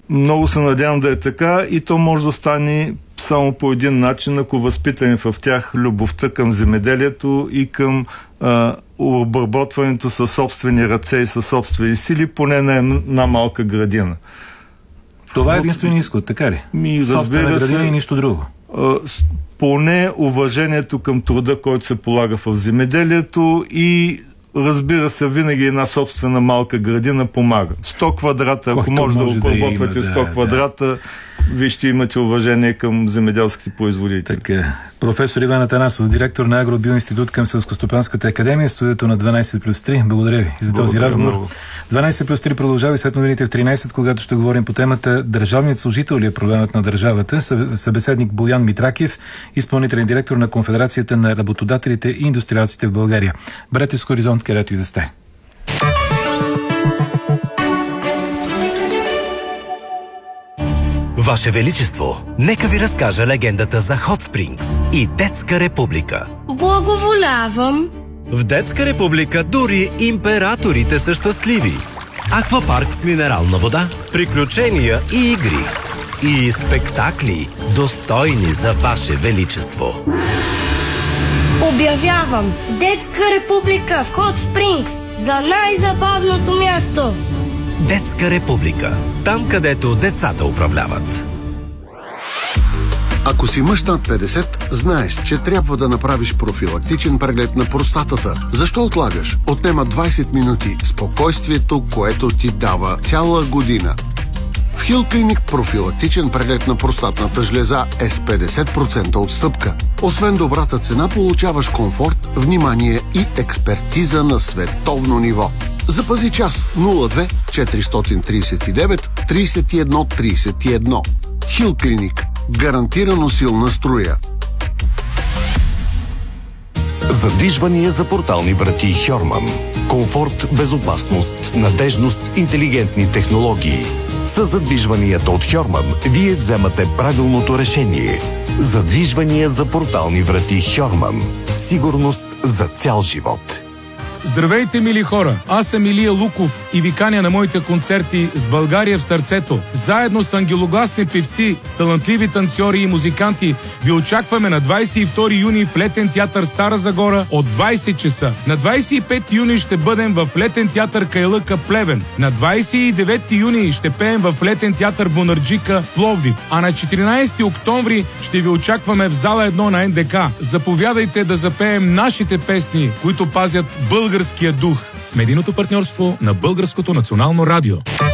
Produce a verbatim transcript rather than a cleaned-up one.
Много се надявам да е така и то може да стане само по един начин, ако възпитаме в тях любовта към земеделието и към а, обработването със собствени ръце и със собствени сили, поне на една малка градина. Това е единствен изход, така ли? Ми, собствена градина се, и нищо друго. А, поне уважението към труда, който се полага в земеделието и разбира се, винаги една собствена малка градина помага. сто квадрата, ако може, може да обработвате да сто квадрата, да. Вие ще имате уважение към земеделските производители. Така. Професор Иван Атанасов, директор на Агробиоинститут към Селскостопанската академия, студиото на дванайсет плюс три. Благодаря ви за този разговор. дванайсет плюс три продължава и след новините в тринайсет, когато ще говорим по темата държавният служител ли е проблемът на държавата. Събеседник Боян Митракиев, изпълнителен директор на Конфедерацията на работодателите и индустриалците в България. Бъдете с Хоризонт, където и да сте. Ваше Величество, нека ви разкажа легендата за Hot Springs и Детска република. Благоволявам. В Детска република дори императорите са щастливи. Аквапарк с минерална вода, приключения и игри. И спектакли, достойни за Ваше Величество. Обявявам Детска република в Hot Springs за най-забавното място. Детска република. Там, където децата управляват. Ако си мъж над петдесет, знаеш, че трябва да направиш профилактичен преглед на простатата. Защо отлагаш? Отнема двайсет минути спокойствието, което ти дава цяла година. В Хил Клиник профилактичен преглед на простатната жлеза е с петдесет процента отстъпка. Освен добрата цена, получаваш комфорт, внимание и експертиза на световно ниво. Запази час нула две четиристотин трийсет и девет трийсет и едно трийсет и едно. Хил Клиник. Гарантирано силна струя. Задвижвания за портални врати Хьорман. Комфорт, безопасност, надежност, интелигентни технологии. С задвижванията от Хьорман вие вземате правилното решение. Задвижвания за портални врати Хьорман. Сигурност за цял живот. Здравейте, мили хора! Аз съм Илия Луков и ви каня на моите концерти с България в сърцето. Заедно с ангелогласни певци, с талантливи танцори и музиканти ви очакваме на двайсет и втори юни в Летен театър Стара Загора от двайсет часа. На двайсет и пети юни ще бъдем в Летен театър Кайлъка Плевен. На двайсет и девети юни ще пеем в Летен театър Бонарджика Пловдив. А на четиринайсети октомври ще ви очакваме в зала едно на Ен Де Ка. Заповядайте да запеем нашите песни, които пазят българския дух. С медийното партньорство на Българското национално радио.